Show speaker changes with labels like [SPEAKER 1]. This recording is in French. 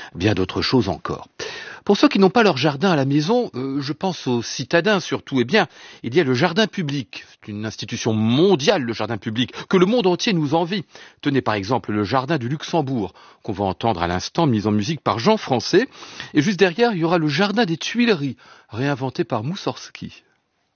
[SPEAKER 1] bien d'autres choses encore. Pour ceux qui n'ont pas leur jardin à la maison, je pense aux citadins surtout, eh bien, il y a le jardin public. C'est une institution mondiale, le jardin public, que le monde entier nous envie. Tenez par exemple le jardin du Luxembourg, qu'on va entendre à l'instant, mis en musique par Jean Français. Et juste derrière, il y aura le jardin des Tuileries, réinventé par Moussorgsky.